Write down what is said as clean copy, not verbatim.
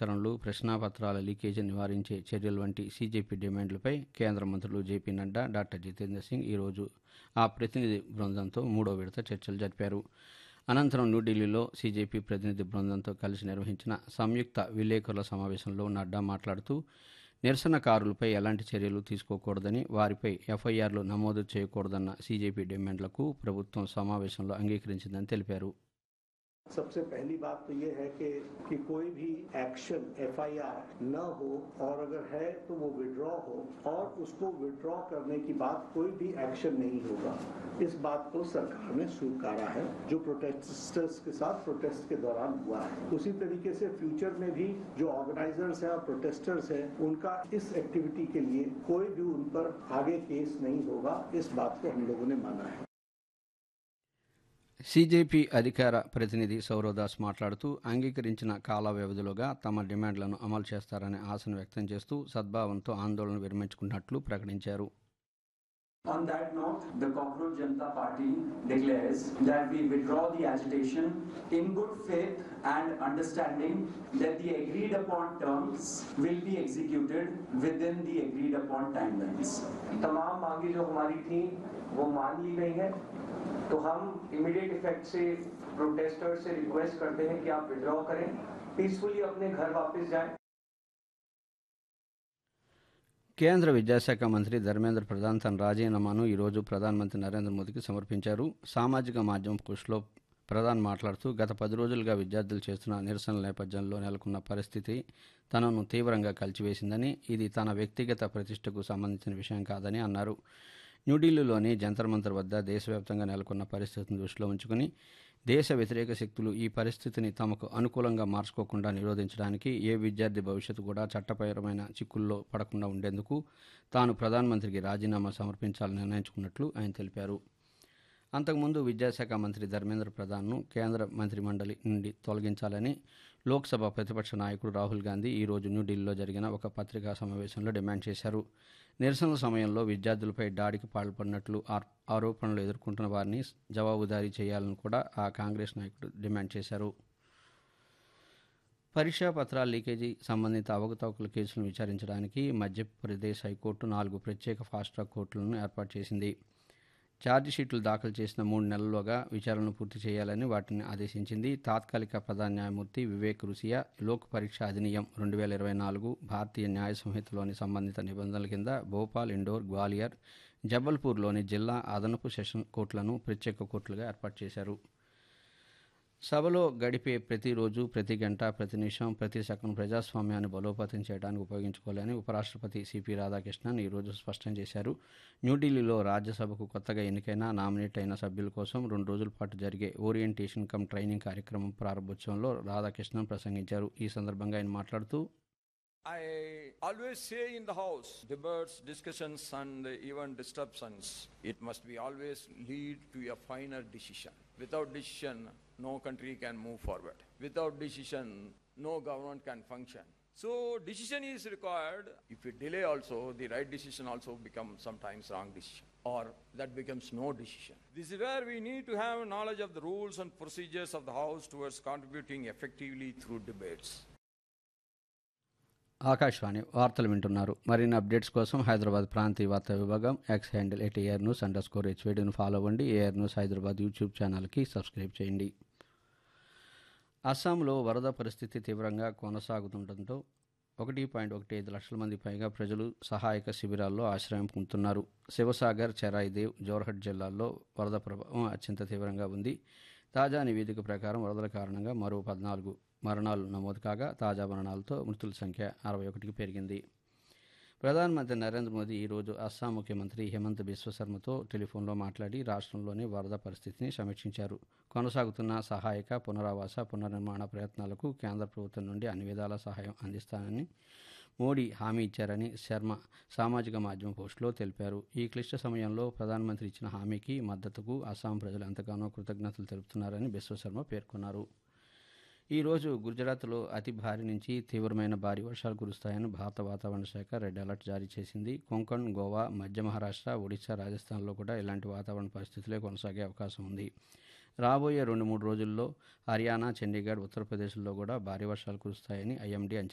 సంస్కరణలు, ప్రశ్నాపత్రాల లీకేజీ నివారించే చర్యలు వంటి సీజేపీ డిమాండ్లపై కేంద్ర మంత్రులు జేపీ నడ్డా, డాక్టర్ జితేంద్ర సింగ్ ఈరోజు ఆ ప్రతినిధి బృందంతో మూడో విడత చర్చలు జరిపారు. అనంతరం న్యూఢిల్లీలో సీజేపీ ప్రతినిధి బృందంతో కలిసి నిర్వహించిన సంయుక్త విలేకరుల సమావేశంలో నడ్డా మాట్లాడుతూ నిరసనకారులపై ఎలాంటి చర్యలు తీసుకోకూడదని, వారిపై ఎఫ్ఐఆర్లు నమోదు చేయకూడదన్న సీజేపీ డిమాండ్లకు ప్రభుత్వం సమావేశంలో అంగీకరించిందని తెలిపారు. सबसे पहली बात तो ये है कि कोई भी एक्शन एफआईआर न हो और अगर है तो वो विड्रॉ हो और उसको विड्रॉ करने की बात कोई भी एक्शन नहीं होगा। इस बात को सरकार ने स्वीकारा है जो प्रोटेस्टर्स के साथ प्रोटेस्ट के दौरान हुआ है। उसी तरीके से फ्यूचर में भी जो ऑर्गेनाइजर्स हैं और प्रोटेस्टर्स हैं उनका इस एक्टिविटी के लिए कोई भी उन पर आगे केस नहीं होगा। इस बात को हम लोगों ने माना है। సీజేపీ అధికార ప్రతినిధి సౌరవ్దాస్ మాట్లాడుతూ అంగీకరించిన కాల వ్యవధిలోగా తమ డిమాండ్లను అమలు చేస్తారనే ఆశను వ్యక్తం చేస్తూ సద్భావంతో ఆందోళన విరమించుకున్నట్లు ప్రకటించారు. On that note, the Cockroach Janata Party declares that we withdraw the agitation in good faith and understanding that the agreed upon terms will be executed within the agreed upon timelines. तमाम मांगे जो हमारी थी वो मान ली गई है, तो हम इमीडिएट इफेक्ट से प्रोटेस्टर्स से रिक्वेस्ट करते हैं कि आप विड्रॉ करें, पीसफुली अपने घर वापस जाएं। కేంద్ర విద్యాశాఖ మంత్రి ధర్మేంద్ర ప్రధాన్ తన రాజీనామాను ఈరోజు ప్రధానమంత్రి నరేంద్ర మోదీకి సమర్పించారు. సామాజిక మాధ్యమం పోస్టులో ప్రధాన్ మాట్లాడుతూ గత 10 రోజులుగా విద్యార్థులు చేస్తున్న నిరసనల నేపథ్యంలో నెలకొన్న పరిస్థితి తనను తీవ్రంగా కలిచివేసిందని, ఇది తన వ్యక్తిగత ప్రతిష్టకు సంబంధించిన విషయం కాదని అన్నారు. న్యూఢిల్లీలోని జంతర్ మంతర్ వద్ద దేశవ్యాప్తంగా నెలకొన్న పరిస్థితిని దృష్టిలో ఉంచుకుని దేశ వ్యతిరేక శక్తులు ఈ పరిస్థితిని తమకు అనుకూలంగా మార్చుకోకుండా నిరోధించడానికి, ఏ విద్యార్థి భవిష్యత్తు కూడా చట్టపరమైన చిక్కుల్లో పడకుండా ఉండేందుకు తాను ప్రధానమంత్రికి రాజీనామా సమర్పించాలని నిర్ణయించుకున్నట్లు ఆయన తెలిపారు. అంతకుముందు విద్యాశాఖ మంత్రి ధర్మేంద్ర ప్రధాన్ను కేంద్ర మంత్రిమండలి నుండి తొలగించాలని లోక్సభ ప్రతిపక్ష నాయకుడు రాహుల్ గాంధీ ఈరోజు న్యూఢిల్లీలో జరిగిన ఒక పత్రికా సమావేశంలో డిమాండ్ చేశారు. నిరసనల సమయంలో విద్యార్థులపై దాడికి పాల్పడినట్లు ఆరోపణలు ఎదుర్కొంటున్న వారిని జవాబుదారీ చేయాలని కూడా ఆ కాంగ్రెస్ నాయకుడు డిమాండ్ చేశారు. పరీక్షా పత్రాల లీకేజీ సంబంధిత అవకతవకల కేసులను విచారించడానికి మధ్యప్రదేశ్ హైకోర్టు 4 ప్రత్యేక ఫాస్ట్ ట్రాక్ కోర్టులను ఏర్పాటు చేసింది. ఛార్జిషీట్లు దాఖలు చేసిన 3 నెలల్లోగా విచారణను పూర్తి చేయాలని వాటిని ఆదేశించింది. తాత్కాలిక ప్రధాన న్యాయమూర్తి వివేక్ రుసియా లోక్ పరీక్ష అధినియం 2024 భారతీయ న్యాయ సంహితలోని సంబంధిత నిబంధనల కింద భోపాల్, ఇండోర్, గ్వాలియర్, జబల్పూర్లోని జిల్లా అదనపు సెషన్ కోర్టులను ప్రత్యేక కోర్టులుగా ఏర్పాటు చేశారు. సభలో గడిపే ప్రతిరోజు, ప్రతి గంట, ప్రతి నిమిషం, ప్రతి సెకండ్ ప్రజాస్వామ్యాన్ని బలోపేతం చేయడానికి ఉపయోగించుకోవాలని ఉపరాష్ట్రపతి సిపి రాధాకృష్ణన్ ఈరోజు స్పష్టం చేశారు. న్యూఢిల్లీలో రాజ్యసభకు కొత్తగా ఎన్నికైన, నామినేట్ అయిన సభ్యుల కోసం 2 రోజుల పాటు జరిగే ఓరియంటేషన్ కమ్ ట్రైనింగ్ కార్యక్రమం ప్రారంభోత్సవంలో రాధాకృష్ణన్ ప్రసంగించారు. ఈ సందర్భంగా ఆయన మాట్లాడుతూ I always say in the House, debates, discussions and even disruptions, it must be always lead to a final decision. Without decision, no country can move forward. Without decision, no government can function. So decision is required. If you delay also, the right decision also becomes sometimes wrong decision, or that becomes no decision. This is where we need to have knowledge of the rules and procedures of the House towards contributing effectively through debates. Akashvani వార్తలు వింటున్నారు. మరిన్ని updates కోసం హైదరాబాద్ ప్రాంతీయ వార్తా విభాగం X handle @AirNews_HVDను follow అవ్వండి. AR news Hyderabad YouTube ఛానల్కి subscribe చేయండి. అస్సాంలో వరద పరిస్థితి తీవ్రంగా కొనసాగుతుండటంతో 1.15 లక్షల మంది పైగా ప్రజలు సహాయక శిబిరాల్లో ఆశ్రయం పొందుతున్నారు. శివసాగర్, చెరాయిదేవ్, జోర్హట్ జిల్లాల్లో వరద ప్రభావం అత్యంత తీవ్రంగా ఉంది. తాజా నివేదిక ప్రకారం వరదల కారణంగా మరో 14 మరణాలు నమోదు కాగా తాజా మరణాలతో మృతుల సంఖ్య 61కి పెరిగింది. ప్రధానమంత్రి నరేంద్ర మోదీ ఈరోజు అస్సాం ముఖ్యమంత్రి హిమంత్ బిశ్వ శర్మతో టెలిఫోన్లో మాట్లాడి రాష్ట్రంలోని వరద పరిస్థితిని సమీక్షించారు. కొనసాగుతున్న సహాయక, పునరావాస, పునర్నిర్మాణ ప్రయత్నాలకు కేంద్ర ప్రభుత్వం నుండి అన్ని విధాల సహాయం అందిస్తానని మోడీ హామీ ఇచ్చారని శర్మ సామాజిక మాధ్యమ పోస్టులో తెలిపారు. ఈ క్లిష్ట సమయంలో ప్రధానమంత్రి ఇచ్చిన హామీకి మద్దతుకు అస్సాం ప్రజలు ఎంతగానో కృతజ్ఞతలు తెలుపుతున్నారని బిశ్వశర్మ పేర్కొన్నారు. ఈరోజు గుజరాత్లో అతి భారీ నుంచి తీవ్రమైన భారీ వర్షాలు కురుస్తాయని భారత వాతావరణ శాఖ రెడ్ అలర్ట్ జారీ చేసింది. కొంకణ్, గోవా, మధ్య మహారాష్ట్ర, ఒడిశా, రాజస్థాన్లో కూడా ఇలాంటి వాతావరణ పరిస్థితులే కొనసాగే అవకాశం ఉంది. రాబోయే 2-3 రోజుల్లో హర్యానా, చండీగఢ్, ఉత్తరప్రదేశ్లో కూడా భారీ వర్షాలు కురుస్తాయని ఐఎండీ